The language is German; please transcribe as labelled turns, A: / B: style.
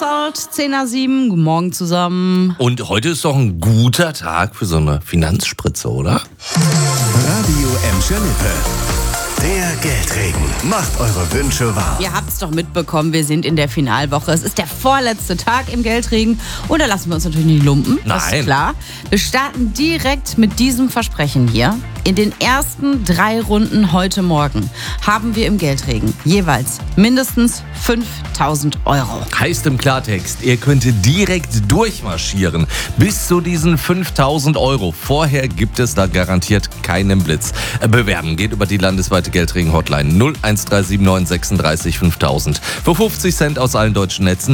A: Haushalt, 10 nach 7. Guten Morgen zusammen.
B: Und heute ist doch ein guter Tag für so eine Finanzspritze, oder?
C: Radio Emscher Lippe. Der Geldregen macht eure Wünsche wahr.
A: Ihr habt es doch mitbekommen, wir sind in der Finalwoche. Es ist der vorletzte Tag im Geldregen. Und da lassen wir uns natürlich nicht lumpen. Das
B: Nein.
A: ist klar. Wir starten direkt mit diesem Versprechen hier. In den ersten 3 Runden heute Morgen haben wir im Geldregen jeweils mindestens 5.000 Euro.
B: Heißt im Klartext, ihr könnt direkt durchmarschieren bis zu diesen 5.000 Euro. Vorher gibt es da garantiert keinen Blitz. Bewerben geht über die landesweite Geldregen-Hotline 01379 36 5000. Für 50 Cent aus allen deutschen Netzen.